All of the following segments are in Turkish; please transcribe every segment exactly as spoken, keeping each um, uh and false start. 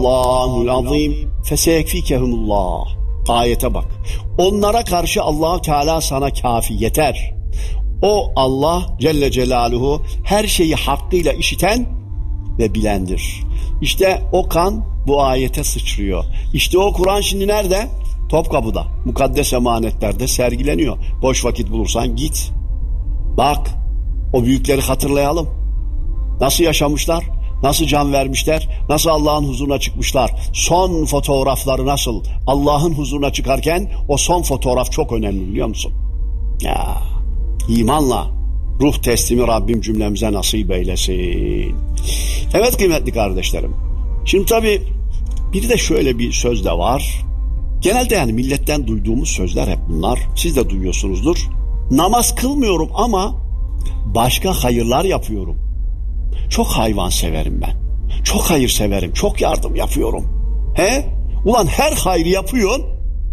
Allahul azim feseyekfikehumullah. Ayete bak. Onlara karşı Allah Teala sana kafi, yeter. O Allah Celle Celaluhu her şeyi hakkıyla işiten ve bilendir. İşte o kan bu ayete sıçrıyor. İşte o Kur'an şimdi nerede? Topkapı'da. Mukaddes emanetlerde sergileniyor. Boş vakit bulursan git. Bak. O büyükleri hatırlayalım. Nasıl yaşamışlar? Nasıl can vermişler? Nasıl Allah'ın huzuruna çıkmışlar? Son fotoğrafları nasıl? Allah'ın huzuruna çıkarken o son fotoğraf çok önemli, biliyor musun? Ya, imanla ruh teslimi Rabbim cümlemize nasip eylesin. Evet kıymetli kardeşlerim. Şimdi tabii bir de şöyle bir söz de var. Genelde yani milletten duyduğumuz sözler hep bunlar. Siz de duyuyorsunuzdur. Namaz kılmıyorum ama başka hayırlar yapıyorum. Çok hayvan severim ben. Çok hayır severim. Çok yardım yapıyorum. He? Ulan her hayrı yapıyorsun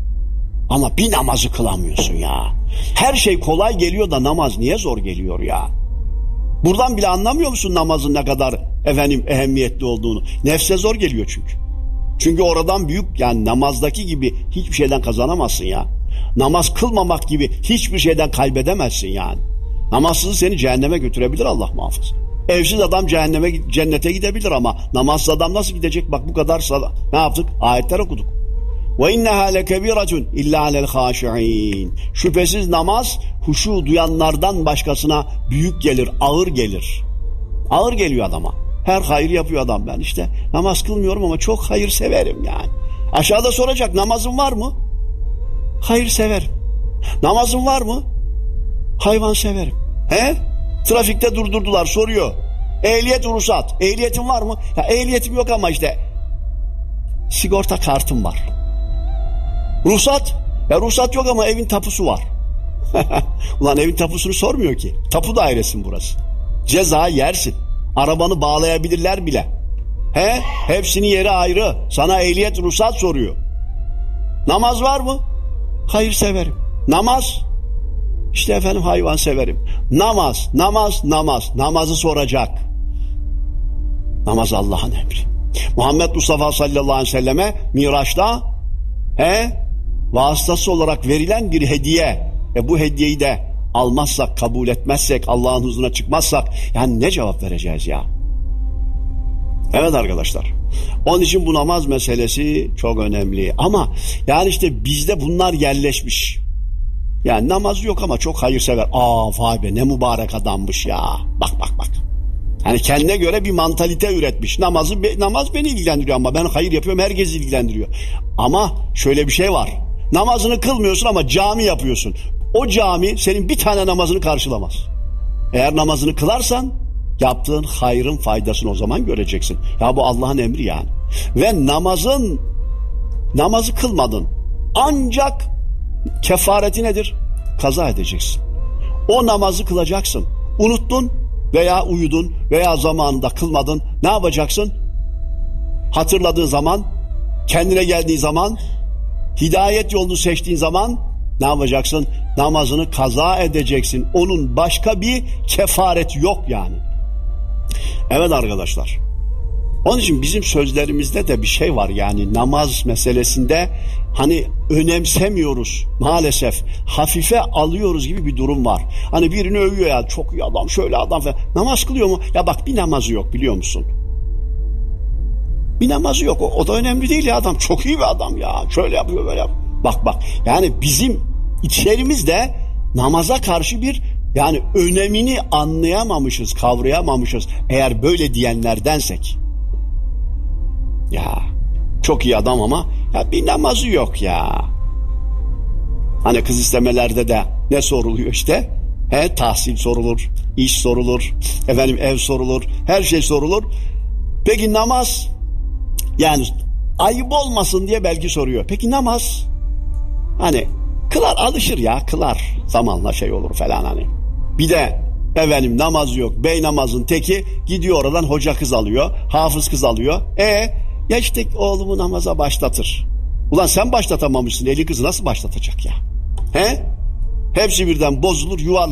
ama bir namazı kılamıyorsun ya. Her şey kolay geliyor da namaz niye zor geliyor ya? Buradan bile anlamıyor musun namazın ne kadar efendim ehemmiyetli olduğunu? Nefse zor geliyor çünkü. Çünkü oradan büyük, yani namazdaki gibi hiçbir şeyden kazanamazsın ya. Namaz kılmamak gibi hiçbir şeyden kaybedemezsin yani. Namazsız seni cehenneme götürebilir, Allah muhafaza. Evsiz adam cehenneme, cennete gidebilir ama namazsız adam nasıl gidecek? Bak bu kadar sada. Ne yaptık? Ayetler okuduk. Ve inneha lekebiratun illa alel haşiin. Şüphesiz namaz huşu duyanlardan başkasına büyük gelir, ağır gelir. Ağır geliyor adama. Her hayır yapıyor adam, ben işte namaz kılmıyorum ama çok hayır severim yani. Aşağıda soracak, namazın var mı? Hayır severim. Namazın var mı? Hayvan severim. He? Trafikte durdurdular, soruyor. Ehliyet, ruhsat. Ehliyetin var mı? Ya ehliyetim yok ama işte sigorta kartım var. Ruhsat? Ya ruhsat yok ama evin tapusu var. Ulan evin tapusunu sormuyor ki. Tapu dairesin burası. Ceza yersin. Arabanı bağlayabilirler bile. He? Hepsinin yeri ayrı. Sana ehliyet, ruhsat soruyor. Namaz var mı? Hayır severim. Namaz? İşte efendim hayvan severim. Namaz, namaz, namaz. Namazı soracak. Namaz Allah'ın emri. Muhammed Mustafa sallallahu aleyhi ve selleme Miraç'ta he, vasıtası olarak verilen bir hediye. E bu hediyeyi de almazsak, kabul etmezsek, Allah'ın huzuruna çıkmazsak yani ne cevap vereceğiz ya? Evet arkadaşlar. Onun için bu namaz meselesi çok önemli. Ama yani işte bizde bunlar yerleşmiş. Yani namaz yok ama çok hayırsever. Aa vay be ne mübarek adammış ya. Bak bak bak. Yani kendine göre bir mantalite üretmiş. Namazı namaz beni ilgilendiriyor ama ben hayır yapıyorum, herkes ilgilendiriyor. Ama şöyle bir şey var. Namazını kılmıyorsun ama cami yapıyorsun. O cami senin bir tane namazını karşılamaz. Eğer namazını kılarsan yaptığın hayrın faydasını o zaman göreceksin. Ya bu Allah'ın emri yani. Ve namazın namazı kılmadın. Ancak kefareti nedir? Kaza edeceksin. O namazı kılacaksın. Unuttun veya uyudun veya zamanında kılmadın. Ne yapacaksın? Hatırladığın zaman, kendine geldiği zaman, hidayet yolunu seçtiğin zaman ne yapacaksın? Namazını kaza edeceksin. Onun başka bir kefareti yok yani. Evet arkadaşlar. Onun için bizim sözlerimizde de bir şey var yani namaz meselesinde hani önemsemiyoruz maalesef, hafife alıyoruz gibi bir durum var. Hani birini övüyor ya, çok iyi adam, şöyle adam falan. Namaz kılıyor mu? Ya bak bir namazı yok biliyor musun? Bir namazı yok, o, o da önemli değil ya, adam çok iyi bir adam ya, şöyle yapıyor böyle yapıyor. Bak bak yani bizim içerimizde namaza karşı bir yani önemini anlayamamışız, kavrayamamışız eğer böyle diyenlerdensek. Ya çok iyi adam ama ya bir namazı yok ya. Hani kız istemelerde de ne soruluyor işte? He, tahsil sorulur, iş sorulur, efendim ev sorulur, her şey sorulur. Peki namaz? Yani ayıp olmasın diye belki soruyor. Peki namaz? Hani kılar, alışır ya, kılar. Zamanla şey olur falan hani. Bir de efendim namazı yok. Bey namazın teki gidiyor oradan hoca kız alıyor, hafız kız alıyor. E ya işte oğlumu namaza başlatır. Ulan sen başlatamamışsın, eli kızı nasıl başlatacak ya? He? Hepsi birden bozulur, yuvarlanır.